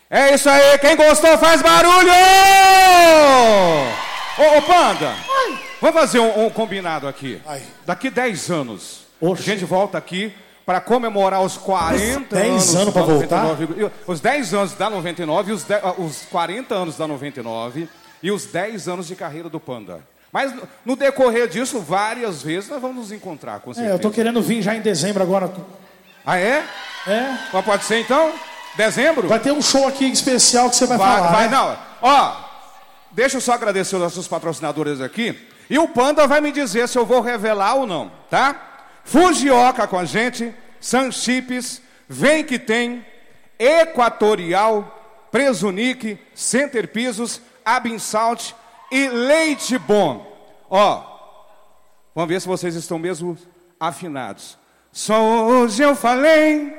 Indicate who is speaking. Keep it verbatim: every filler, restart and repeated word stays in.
Speaker 1: É isso aí, quem gostou faz barulho! Ô, ô Panda, Ai. vamos fazer um, um combinado aqui. Ai. Daqui dez anos, Oxe. a gente volta aqui para comemorar os quarenta anos.
Speaker 2: dez anos para voltar?
Speaker 1: Os dez anos da noventa e nove, os, dez, os quarenta anos da noventa e nove e os dez anos de carreira do Panda. Mas no decorrer disso, várias vezes nós vamos nos encontrar, com certeza.
Speaker 2: É, eu tô querendo vir já em dezembro agora.
Speaker 1: Ah, é?
Speaker 2: É.
Speaker 1: Mas pode ser então? Dezembro?
Speaker 2: Vai ter um show aqui especial que você vai, vai falar.
Speaker 1: Vai,
Speaker 2: né?
Speaker 1: não. Ó, deixa eu só agradecer os nossos patrocinadores aqui. E o Panda vai me dizer se eu vou revelar ou não, tá? Fujioka com a gente, Sun Chips, Vem Que Tem, Equatorial, Presunic, Center Pisos, Abinsalt e Leite Bom. Ó, vamos ver se vocês estão mesmo afinados. Só hoje eu falei